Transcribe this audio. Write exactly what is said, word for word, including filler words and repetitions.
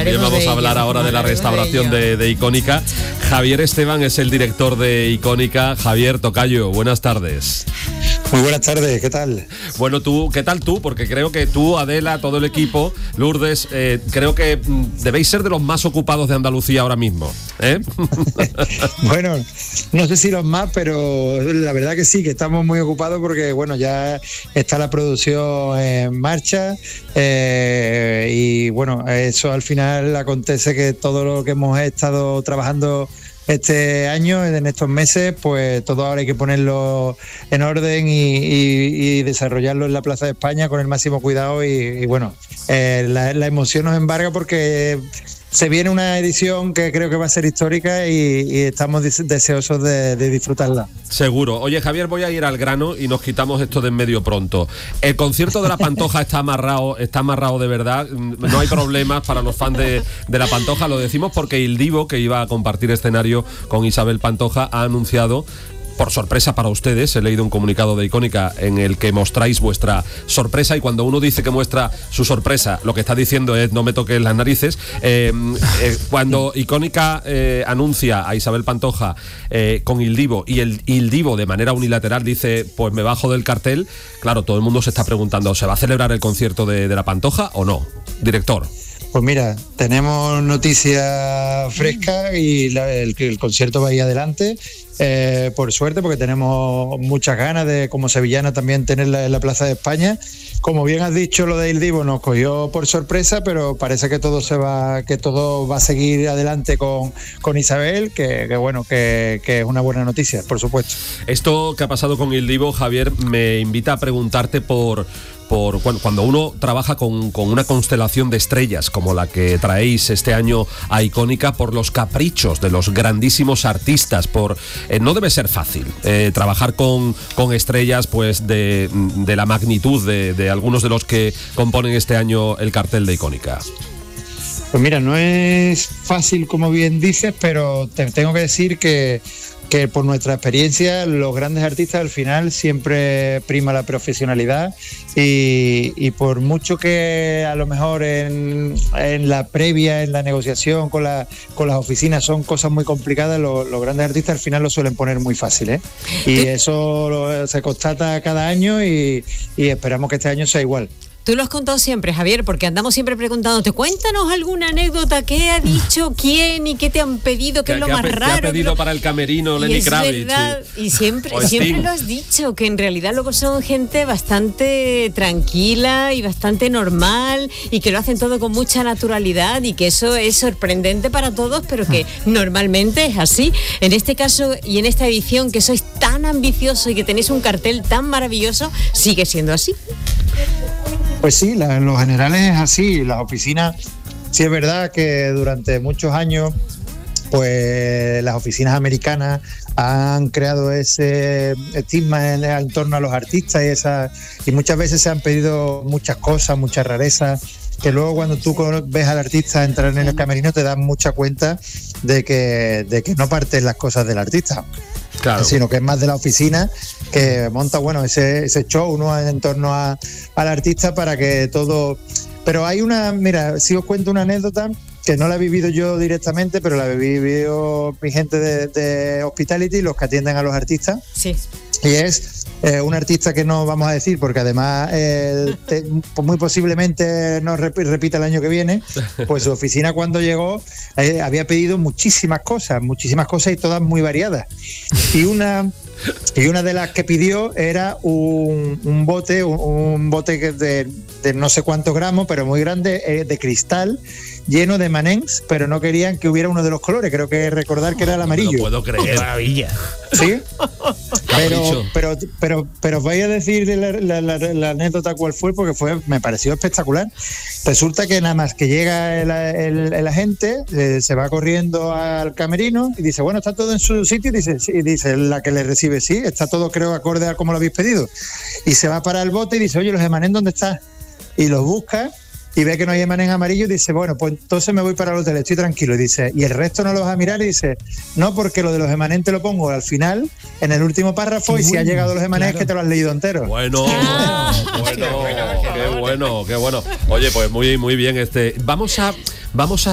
También vamos a hablar ahora de la restauración de, de Icónica. Javier Esteban es el director de Icónica. Javier, tocayo, buenas tardes. Muy buenas tardes, ¿qué tal? Bueno, tú, ¿qué tal tú? Porque creo que tú, Adela, todo el equipo, Lourdes, eh, creo que mm, debéis ser de los más ocupados de Andalucía ahora mismo, ¿eh? Bueno, no sé si los más, pero la verdad que sí, que estamos muy ocupados porque, bueno, ya está la producción en marcha eh, y, bueno, eso al final acontece que todo lo que hemos estado trabajando este año, en estos meses, pues todo ahora hay que ponerlo en orden y, y, y desarrollarlo en la Plaza de España con el máximo cuidado y, y bueno, eh, la, la emoción nos embarga porque se viene una edición que creo que va a ser histórica y, y estamos deseosos de, de disfrutarla. Seguro. Oye, Javier, voy a ir al grano y nos quitamos esto de en medio pronto. El concierto de La Pantoja está amarrado, está amarrado de verdad. No hay problemas para los fans de, de La Pantoja. Lo decimos porque Il Divo, que iba a compartir escenario con Isabel Pantoja, ha anunciado, por sorpresa para ustedes, he leído un comunicado de Icónica en el que mostráis vuestra sorpresa, y cuando uno dice que muestra su sorpresa, lo que está diciendo es no me toques las narices. Eh, eh, cuando Icónica eh, anuncia a Isabel Pantoja eh, con Il Divo, y el Il Divo de manera unilateral dice pues me bajo del cartel, claro, todo el mundo se está preguntando, ¿se va a celebrar el concierto de, de La Pantoja o no? Director. Pues mira, tenemos noticia fresca y la, el, el concierto va a ir adelante, eh, por suerte, porque tenemos muchas ganas de, como sevillana, también tenerla en la Plaza de España. Como bien has dicho, lo de Il Divo nos cogió por sorpresa, pero parece que todo se va, que todo va a seguir adelante con, con Isabel, que, que bueno, que, que es una buena noticia, por supuesto. Esto que ha pasado con Il Divo, Javier, me invita a preguntarte por... por cuando uno trabaja con, con una constelación de estrellas como la que traéis este año a Icónica, por los caprichos de los grandísimos artistas, por eh, no debe ser fácil eh, trabajar con, con estrellas pues de, de la magnitud de, de algunos de los que componen este año el cartel de Icónica. Pues mira, no es fácil como bien dices, pero te tengo que decir que que por nuestra experiencia los grandes artistas al final siempre prima la profesionalidad y, y por mucho que a lo mejor en, en la previa, en la negociación con, la, con las oficinas son cosas muy complicadas, los, los grandes artistas al final lo suelen poner muy fácil, ¿eh? Y eso lo, se constata cada año y, y esperamos que este año sea igual. Tú lo has contado siempre, Javier, porque andamos siempre preguntándote, cuéntanos alguna anécdota, qué ha dicho quién y qué te han pedido, qué es lo más pe- raro. ¿Qué ha pedido lo... para el camerino Lenny Kravitz? Y, y siempre, siempre lo has dicho, que en realidad luego son gente bastante tranquila y bastante normal y que lo hacen todo con mucha naturalidad y que eso es sorprendente para todos, pero que normalmente es así. En este caso y en esta edición, que sois tan ambiciosos y que tenéis un cartel tan maravilloso, sigue siendo así. Pues sí, la, en lo general es así. Las oficinas, sí es verdad que durante muchos años, pues las oficinas americanas han creado ese estigma en, en torno a los artistas y, esa, y muchas veces se han pedido muchas cosas, muchas rarezas, que luego cuando tú ves al artista entrar en el camerino te das mucha cuenta de que, de que no parten las cosas del artista. Claro. Sino que es más de la oficina que monta, bueno, ese, ese show, ¿no?, en torno a, al artista para que todo... Pero hay una, mira, si os cuento una anécdota que no la he vivido yo directamente, pero la he vivido mi gente de, de Hospitality, los que atienden a los artistas. Sí. Y es eh, un artista que no vamos a decir, porque además eh, te, muy posiblemente no rep- repita el año que viene, pues su oficina cuando llegó eh, había pedido muchísimas cosas, muchísimas cosas y todas muy variadas. Y una... Y una de las que pidió era un, un bote, un, un bote de, de no sé cuántos gramos, pero muy grande, eh, de cristal, lleno de manens, pero no querían que hubiera uno de los colores. Creo que recordar que era el amarillo. No puedo creer. ¡Qué maravilla! ¿Sí? Pero, pero, pero, pero os voy a decir la, la, la, la anécdota cuál fue, porque fue, me pareció espectacular. Resulta que nada más que llega el, el, el agente, eh, se va corriendo al camerino y dice, bueno, está todo en su sitio, y dice, sí, y dice la que le recibe, sí, está todo, creo, acorde a como lo habéis pedido. Y se va para el bote y dice, oye, los emanen, ¿dónde está? Y los busca y ve que no hay emanen amarillo y dice, bueno, pues entonces me voy para el hotel, estoy tranquilo. Y dice, ¿y el resto no lo vas a mirar? Y dice, no, porque lo de los emanen te lo pongo al final, en el último párrafo, y bueno, si ha llegado los emanen, claro, es que te lo has leído entero. Bueno, ah, bueno, qué bueno, qué bueno. Oye, pues muy, muy bien este. Vamos a, vamos a